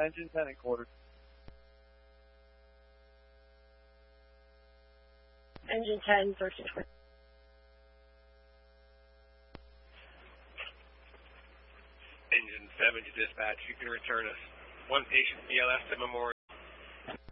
Engine 10 in quarters. Engine 10, 1320. Engine 7 to dispatch. You can return us. One patient BLS to Memorial.